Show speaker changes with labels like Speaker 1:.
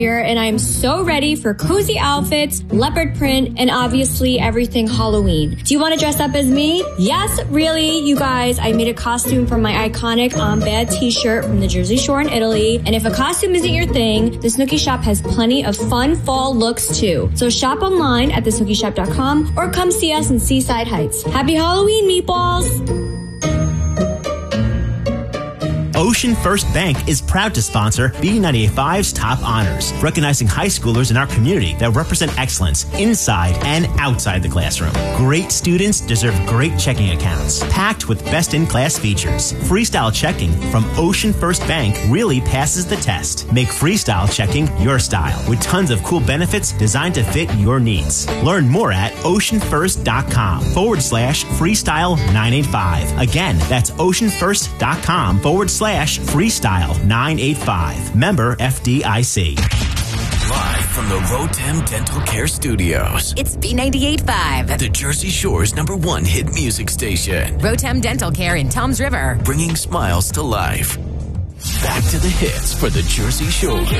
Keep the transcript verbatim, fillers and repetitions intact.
Speaker 1: here, and I am so ready for cozy outfits, leopard print, and obviously everything Halloween. Do you want to dress up as me? Yes, really, you guys. I made a costume for my iconic On Bad t-shirt from the Jersey Shore in Italy. And if a costume isn't your thing, the Snooki Shop has plenty of fun fall looks too. So shop online at the snooki shop dot com or come see us in Seaside Heights. Happy Halloween, meatballs!
Speaker 2: Ocean First Bank is proud to sponsor B ninety-eight point five's Top Honors, recognizing high schoolers in our community that represent excellence inside and outside the classroom. Great students deserve great checking accounts, packed with best-in-class features. Freestyle checking from Ocean First Bank really passes the test. Make freestyle checking your style, with tons of cool benefits designed to fit your needs. Learn more at oceanfirst.com forward slash freestyle 985. Again, that's oceanfirst.com forward slash freestyle nine eight five. Member F D I C.
Speaker 3: Live from the Rotem Dental Care Studios.
Speaker 4: It's B ninety-eight point five.
Speaker 3: The Jersey Shore's number one hit music station.
Speaker 4: Rotem Dental Care in Toms River.
Speaker 3: Bringing smiles to life. Back to the hits for the Jersey Shore.